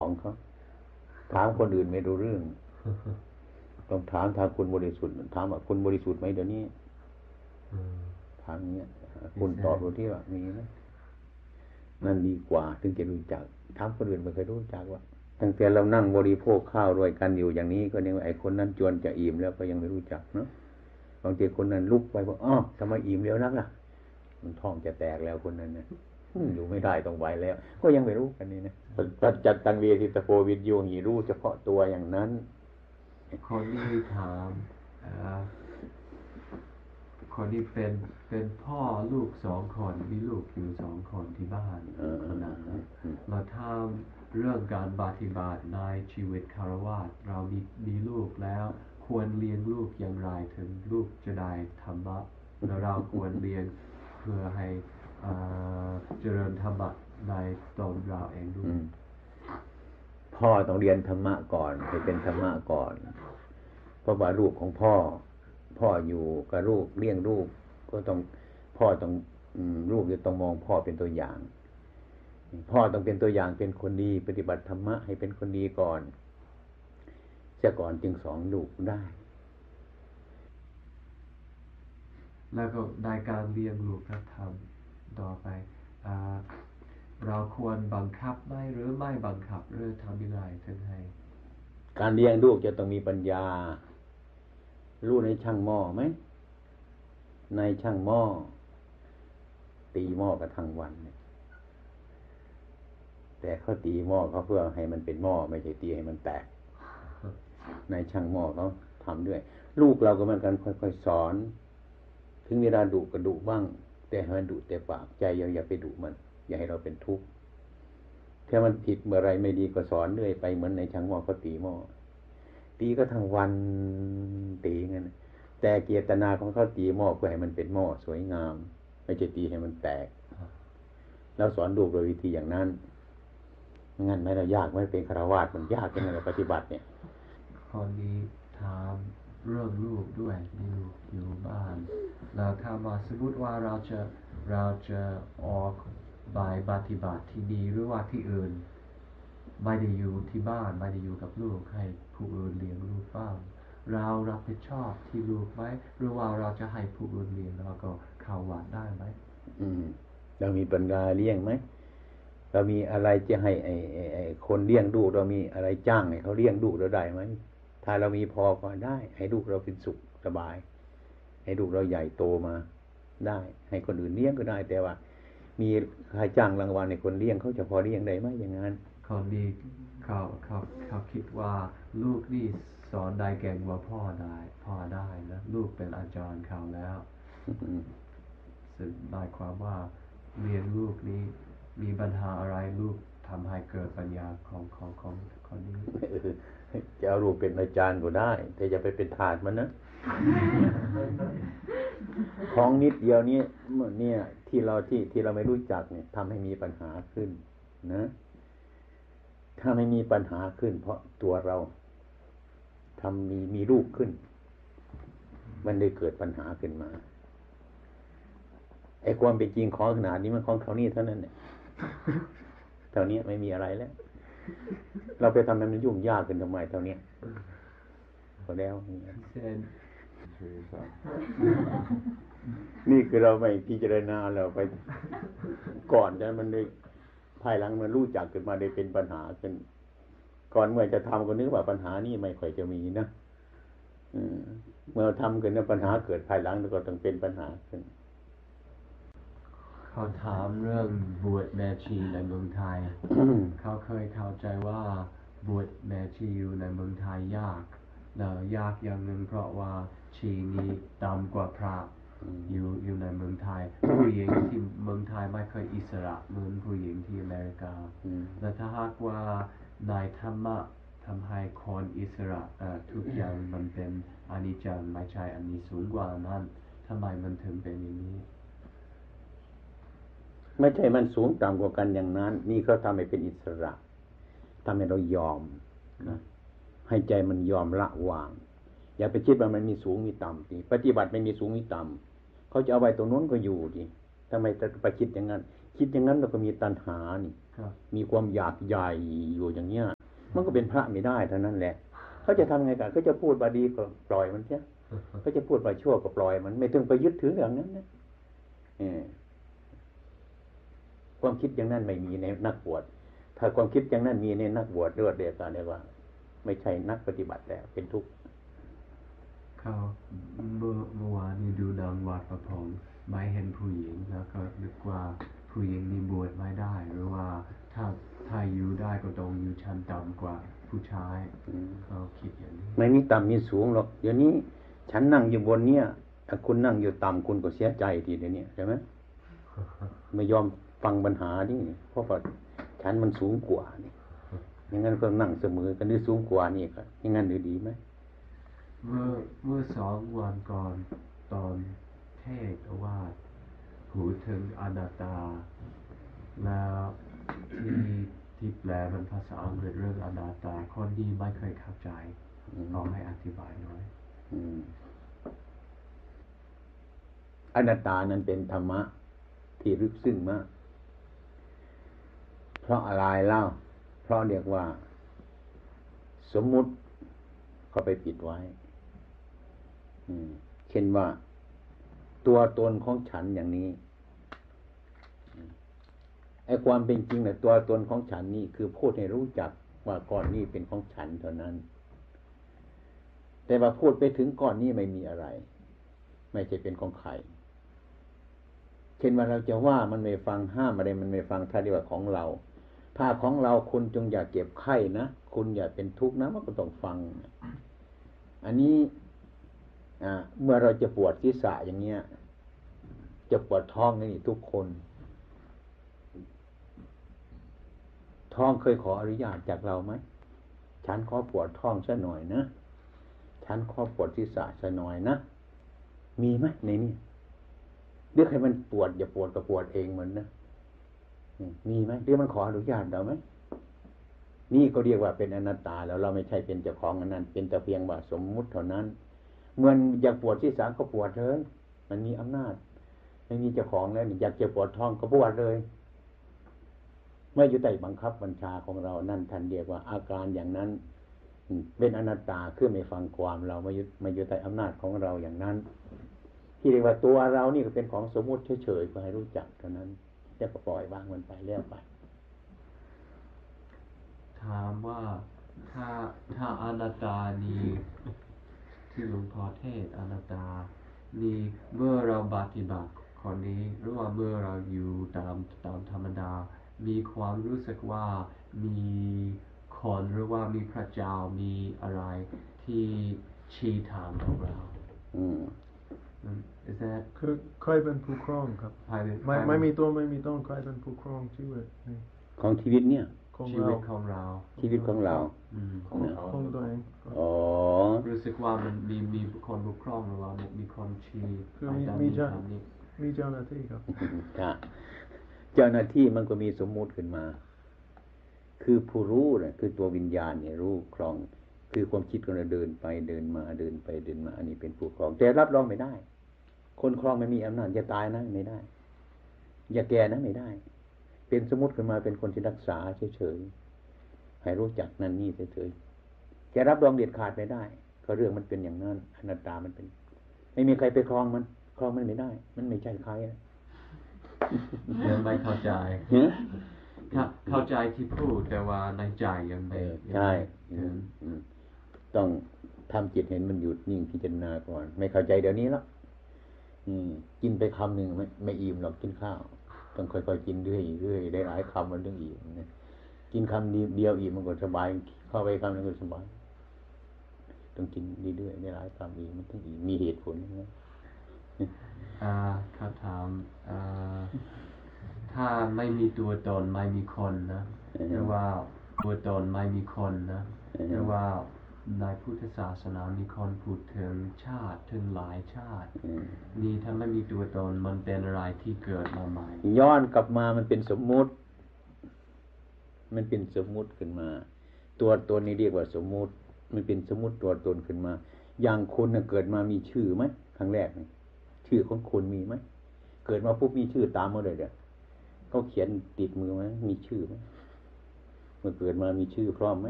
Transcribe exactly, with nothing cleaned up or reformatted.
ของเขาถามคนอื่นไม่รู้เรื่องต้องถามทางคุณบริสุทธิ์ถามว่าคุณบริสุทธิ์ไหมเดี๋ยวนี้ถามเงี้ยคุณตอบดูที่ว่ามีไหมนั่นดีกว่าถึงจะรู้จักถามคนอื่นไม่เคยรู้จักว่าตั้งแต่เรานั่งบริโภคข้าวด้วยกันอยู่อย่างนี้ก็ยังไอ้คนนั้นจวนจะอิ่มแล้วก็ยังไม่รู้จักเนาะบางทีคนนั้นลุกไปบอกอ้อทำไมอิ่มแล้วนักล่ะมันท้องจะแตกแล้วคนนั้นเนี่ยอยู่ไม่ได้ต้องไหวแล้วก็ยังไม่รู้กันนี่นะปัจจัตตังเวทิตโพวิญโยหิรู้เฉพาะตัวอย่างนั้นคนที่ถามคนที่เป็นเป็นพ่อลูกสองคนมีลูกอยู่สองคนที่บ้านขนาดนั้นเราทำเรื่องการปฏิบัติในชีวิตคฤหัสถ์เรามีมีลูกแล้วควรเลี้ยงลูกอย่างไรถึงลูกจะได้ธรรมะและเราควรเลี้ยงเพื่อให้เจริญธรรมะในตนเราเองด้วยพ่อต้องเรียนธรรมะก่อนให้เป็นธรรมะก่อนเพราะว่าลูกของพ่อพ่ออยู่กับลูกเลี้ยงลูกก็ต้องพ่อต้องลูกจะต้องมองพ่อเป็นตัวอย่างพ่อต้องเป็นตัวอย่างเป็นคนดีปฏิบัติธรรมะให้เป็นคนดีก่อนเสียก่อนจึงสอนลูกได้แล้วก็ในการเลี้ยงลูกครับทำต่อไปเราควรบังคับไหมหรือไม่บังคับหรือทำยังไงถึงให้การเลี้ยงลูกจะต้องมีปัญญารู้ในช่างหม้อไหมในช่างหม้อตีหม้อกันทั้งวันแต่เขาตีหม้อเขาเพื่อให้มันเป็นหม้อไม่ใช่ตีให้มันแตกในช่างหม้อเขาทำด้วยลูกเราก็เหมือนกันค่อยๆสอนถึงเวลาดุก็ดุบ้างแต่ให้มันดุแต่ปากใจยังอย่าไปดุมันอย่าให้เราเป็นทุกข์ถ้ามันผิดเมื่อไรไม่ดีก็สอนเรื่อยไปเหมือนในช่างหม้อเขาตีหม้อตีก็ทั้งวันตีงั้นแต่เจตนาของเขาตีหม้อเพื่อให้มันเป็นหม้อสวยงามไม่ใช่ตีให้มันแตกแล้วสอนลูกโดยวิธีอย่างนั้นงั้นไม่เรายากไม่เป็นฆราวาสมันยากเป็นอะไรปฏิบัติเนี่ยคนนี้ถามเรื่องลูกด้วยมีลูกอยู่บ้านแล้วถ้ามาสมมติว่าเราจะเราจะออกไปปฏิบัติที่ดีหรือว่าที่อื่นไม่ได้อยู่ที่บ้านไม่ได้อยู่กับลูกให้ผู้อื่นเลี้ยงลูกบ้างเรารับผิดชอบที่ลูกไหมหรือว่าเราจะให้ผู้อื่นเลี้ยงแล้วก็เข้าวัดได้ไหมอืมเรามีปัญญาเลี้ยงไหมเรามีอะไรจะให้ไอ้ไอ้คนเลี้ยงลูกเรามีอะไรจ้างให้เขาเลี้ยงลูกเราได้ไหมถ้าเรามีพอก็ได้ให้ลูกเราเป็นสุขสบายให้ลูกเราใหญ่โตมาได้ให้คนอื่นเลี้ยงก็ได้แต่ว่ามีใครจ้างรางวัลในคนเลี้ยงเขาจะพอเลี้ยงได้ไหมอย่างนั้นคนดีเขาเขาเขาคิดว่าลูกนี่สอนได้เก่งกว่าพ่อได้พ่อได้นะลูกเป็นอาจารย์เขาแล้วซึ่งหมายความว่าเรียนลูกนี้มีปัญหาอะไรลูกทำให้เกิดปัญญาของของของคนนี้จะเอาลูกเป็นอาจารย์ก็ได้แต่อย่าไปเป็นทาสมันนะของนิดเดียวนี้เนี่ยที่เราที่ที่เราไม่รู้จักเนี่ยทำให้มีปัญหาขึ้นนะถ้าไม่มีปัญหาขึ้นเพราะตัวเราทำมีมีลูกขึ้นมันได้เกิดปัญหาขึ้นมาไอ้ความเป็นจริงของขนาดนี้มันของเขานี่เท่านั้นเนี่ยเท่านี้ไม่มีอะไรแล้วเราไปทำให้มันยุ่งยากขึ้นทำไมเท่านี้พอแล้วนี่คือเราไม่พิจารณาเราไปก่อนจะมันได้ภายหลังมันรู้จักขึ้นมาได้เป็นปัญหาขึ้นก่อนเมื่อจะทำก็นึกว่าปัญหานี่ไม่ค่อยจะมีนะเมื่อทำขึ้นแล้วปัญหาเกิดภายหลังแล้วก็ต้องเป็นปัญหาขึ้นเขาถามเรื่องบวชแม่ชีในเมืองไทย เขาเคยเข้าใจว่าบวชแม่ชีอยู่ในเมืองไทยยากแล้วยากอย่างหนึ่งเพราะว่าชีนี้ต่ำกว่าพระอยู่อยู่ในเมืองไทยผู้หญิงที่เมืองไทยไม่เคยอิสระเหมือนผู้หญิงที่อเมริกาและถ้าหากว่าในธรรมะทำให้คนอิสระทุกอย่างมันเป็นอนิจจังไม่ใช่อันนี้สูงกว่านั้นทำไมมันถึงเป็นอย่างนี้ไม่ใช่มันสูงต่ำกว่ากันอย่างนั้นนี่เขาทำให้เป็นอิสระทำให้เรายอมนะให้ใจมันยอมละวางอย่าไปคิดว่ามันมีสูงมีต่ำดิปฏิบัติไม่มีสูงมีต่ำเขาจะเอาไว้ตรงนู้นก็อยู่ดิทำไมจะไปคิดอย่างนั้นคิดอย่างนั้นเราก็มีตัณหานี่ครับมีความอยากใหญ่อยู่อย่างเงี้ยมันก็เป็นพระไม่ได้เท่านั้นแหละเขาจะทำไงกันเขาจะพูดบาดีก็ปล่อยมันเสียเขาจะพูดบาชั่วก็ปล่อยมันไม่ต้องไปยึดถือเรื่องนั้นนะเออความคิดอย่างนั้นไม่มีในนักบวชถ้าความคิดอย่างนั้นมีในนักบวชเลือดเดียวกันเรียกว่าไม่ใช่นักปฏิบัติแล้วเป็นทุกข์เขาเมื่อเมื่อวานนี้ดูหนังวัดประพงไม่เห็นผู้หญิงแล้วก็นึกว่าผู้หญิงนี่บวชไม่ได้หรือว่าถ้าถ้าอยู่ได้ก็ต้องอยู่ชั้นต่ำกว่าผู้ชายเขาคิดอย่างนี้ไม่มีต่ำมีสูงหรอกเดี๋ยวนี้ฉันนั่งอยู่บนเนี้ยถ้าคุณนั่งอยู่ต่ำคุณก็เสียใจทีเดียวนี้ใช่ไหม ไม่ยอมฟังปัญหานี่เพราะว่าฉันมันสูงกว่านี่อย่างนั้นก็นั่งเสมอกันหรือสูงกว่านี่ก็อย่างนั้นหรือดีไหมเมื่อเมื่อสองวันก่อนตอนเทศน์ว่าพูดถึงอนัตตาแล้วที่ที่แปลเป็นภาษาอังกฤษเรื่องอนัตตาคนที่ไม่เคยเข้าใจขอให้อธิบายหน่อยอนัตตานั้นเป็นธรรมะที่ลึกซึ้งมากเพราะอะไรเล่าเพราะเรียกว่าสมมุติก็ไปปิดไว้เช่นว่าตัวตนของฉันอย่างนี้ไอ้ความเป็นจริงเนี่ยตัวตนของฉันนี่คือพูดให้รู้จักว่าก้อนนี้เป็นของฉันเท่านั้นแต่ว่าพูดไปถึงก้อนนี้ไม่มีอะไรไม่ใช่เป็นของใครเช่นว่าเราจะว่ามันไม่ฟังห้ามอะไรมันไม่ฟังถ้าเรียกว่าของเราถ้าของเราคุณจงอย่าเก็บไข้นะคุณอย่าเป็นทุกข์นะมันก็ต้องฟังอันนี้เมื่อเราจะปวดศีรษะอย่างเงี้ยจะปวดท้องนี่ทุกคนท้องเคยขออนุญาตจากเราไหมฉันขอปวดท้องซะหน่อยนะฉันขอปวดศีรษะซะหน่อยนะมีไหมในนี้เรียกให้มันปวดอย่าปวดก็ปวดเองเหมือนนะมีไหมเรียกมันขออนุญาตเราไหมนี่ก็เรียกว่าเป็นอนัตตาแล้วเราไม่ใช่เป็นเจ้าของอันนั้นเป็นแต่เพียงว่าสมมุติเท่านั้นเมื่ออยากปวดศีรษะก็ปวดเลยมันมีอำนาจไม่มีเจ้าของแล้วอยากจะปวดท้องก็ปวดเลยไม่อยู่ใต้บังคับบัญชาของเรานั่นท่านเรียกว่าอาการอย่างนั้นเป็นอนัตตาคือไม่ฟังความเราไม่อยู่ไม่อยู่ใต้อำนาจของเราอย่างนั้นที่เรียกว่าตัวเรานี่ก็เป็นของสมมุติเฉยๆก็ให้รู้จักเท่านั้นแล้วก็ปล่อยวางมันไปเรื่อยไปถามว่าถ้าถ้าอนัตตานี้ที่หลวงพ่อเทศอนัตตานี่เมื่อเราปฏิบัติคนนี้หรือว่าเมื่อเราอยู่ตามตามธรรมดามีความรู้สึกว่ามีคนหรือว่ามีพระเจ้ามีอะไรที่ชี้ทางของเราอืม Is that คือใครเป็นผู้ครองครับไม่ไม่มีตัวไม่มีต้นใครเป็นผู้ครองชีวิตนี่ของชีวิตเนี่ยชีวิตของเราชีวิตของเราของของตัวเองอ๋อรู้สึกว่ามันมีมีคนปกครองหรือว่ามีคนชี้คือมีมีเจ้ามีเจ้าหน้าที่ครับเจ้าหน้าที่มันก็มีสมมุติขึ้นมาคือผู้รู้เนี่ยคือตัววิญญาณเนี่ยรู้ครองคือความคิดของเราเดินไปเดินมาเดินไปเดินมาอันนี้เป็นผู้ครองแต่รับรองไม่ได้คนครองไม่มีอำนาจจะตายนะไม่ได้อย่าแก่นะไม่ได้เป็นสมมุติขึ้นมาเป็นคนที่รักษาเฉยๆให้รู้จักนั่นนี่เฉยๆแกรับรองเด็ดขาดไม่ได้ก็เรื่องมันเป็นอย่างนั้นอนัตตามันเป็นไม่มีใครไปครองมันครองมันไม่ได้มันไม่ใช่ใครนะยังไม่เข้าใจเข้าใจที่พูดแต่ว่าในใจยังไม่ใช่ต้องทำจิตเห็นมันหยุดนิ่งพิจารณาก่อนไม่เข้าใจเดี๋ยวนี้แล้วกินไปคำหนึ่งไม่ไม่อิ่มหรอกกินข้าวต้องค่อยๆกินเรื่อยๆได้หลายคำมันถึงอิ่มนะกินคำเดียวอิ่มมันก็สบายเข้าไปคำนึงก็สบายต้องกินเรื่อยๆได้หลายคำอิ่มมันถึงอิ่มมีเหตุผลนะอ่าคำถามอ่าถ้าไม่มีตัวตนไม่มีคนนะหรือว่าตัวตนไม่มีคนนะหรือว่าในพุทธศาสนามีคนพูดถึงชาติถึงหลายชาตินี่ถ้าไม่มีตัวตนมันเป็นอะไรที่เกิดมาใหม่ย้อนกลับมามันเป็นสมมุติมันเป็นสมมุติขึ้นมาตัวตนนี้เรียกว่าสมมุติมันเป็นสมมุติตัวตนขึ้นมาอย่างคุณเกิดมามีชื่อไหมครั้งแรกนี่ชื่อของคุณมีไหมเกิดมาปุ๊บมีชื่อตามมาเลยเด้อก็เขาเขียนติดมือไหมมีชื่อไหมเมื่อเกิดมามีชื่อพร้อมไหม